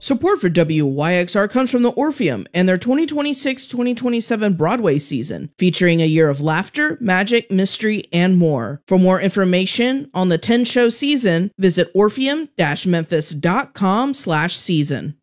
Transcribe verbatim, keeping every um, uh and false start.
Support for W Y X R comes from the Orpheum and their twenty twenty-six twenty twenty-seven Broadway season, featuring a year of laughter, magic, mystery, and more. For more information on the ten-show season, visit orpheum dash memphis dot com slash season.